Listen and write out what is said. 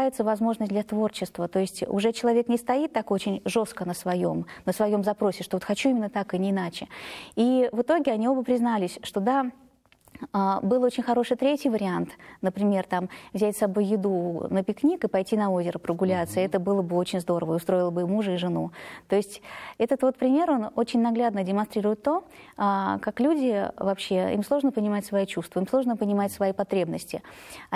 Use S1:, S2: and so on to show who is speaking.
S1: появляется возможность для творчества. То есть уже человек не стоит так очень жестко на своем запросе, что вот хочу именно так и не иначе. И в итоге они оба признались, что да, был очень хороший третий вариант, например, там, взять с собой еду на пикник и пойти на озеро прогуляться. Это было бы очень здорово, и устроило бы и мужа, и жену. То есть этот вот пример, он очень наглядно демонстрирует то, как люди вообще, им сложно понимать свои чувства, им сложно понимать свои потребности.